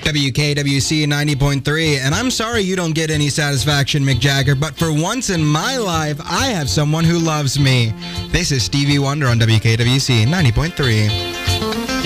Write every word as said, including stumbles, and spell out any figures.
W K W C ninety point three, and I'm sorry you don't get any satisfaction, Mick Jagger, but for once in my life, I have someone who loves me. This is Stevie Wonder on W K W C ninety point three.